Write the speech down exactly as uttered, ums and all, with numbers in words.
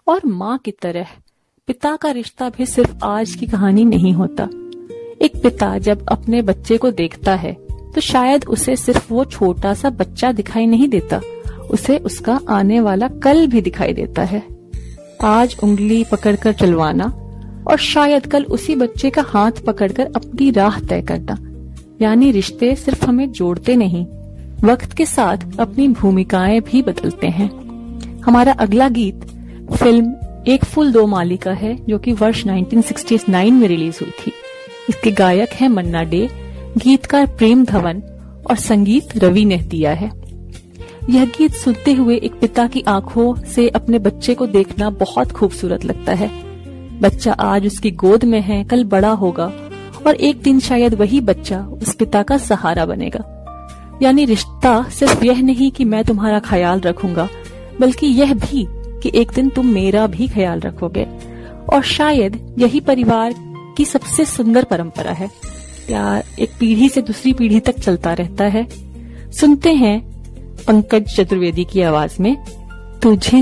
और माँ की तरह पिता का रिश्ता भी सिर्फ आज की कहानी नहीं होता। एक पिता जब अपने बच्चे को देखता है तो शायद उसे सिर्फ वो छोटा सा बच्चा दिखाई नहीं देता, उसे उसका आने वाला कल भी दिखाई देता है। आज उंगली पकड़कर चलवाना और शायद कल उसी बच्चे का हाथ पकड़कर अपनी राह तय करना। यानी रिश्ते सिर्फ हमें जोड़ते नहीं, वक्त के साथ अपनी भूमिकाएं भी बदलते हैं। हमारा अगला गीत फिल्म एक फूल दो माली का है, जो कि वर्ष उन्नीस सौ उनहत्तर में रिलीज हुई थी। इसके गायक हैं मन्ना डे, गीतकार प्रेम धवन और संगीत रवि ने दिया है। यह गीत सुनते हुए एक पिता की आंखों से अपने बच्चे को देखना बहुत खूबसूरत लगता है। बच्चा आज उसकी गोद में है, कल बड़ा होगा और एक दिन शायद वही बच्चा उस पिता का सहारा बनेगा। यानी रिश्ता सिर्फ यह नहीं कि मैं तुम्हारा ख्याल रखूंगा, बल्कि यह भी कि एक दिन तुम मेरा भी ख्याल रखोगे। और शायद यही परिवार की सबसे सुंदर परंपरा है। प्यार एक पीढ़ी से दूसरी पीढ़ी तक चलता रहता है। सुनते हैं पंकज चतुर्वेदी की आवाज में तुझे